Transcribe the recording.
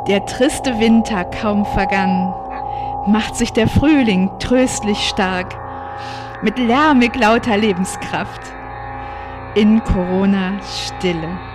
Der triste Winter kaum vergangen, macht sich der Frühling tröstlich stark, mit lärmig lauter Lebenskraft in Corona Stille.